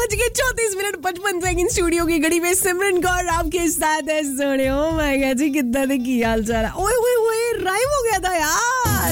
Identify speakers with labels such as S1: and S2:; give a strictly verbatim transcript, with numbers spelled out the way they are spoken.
S1: बज के चौतीस मिनट पचपन सेकंड स्टूडियो की घड़ी में सिमरन कौर आपके साथ है सोने। ओ माय गॉड जी, कितना की हाल चाल है। ओए ओए ओए, राइम हो गया था यार।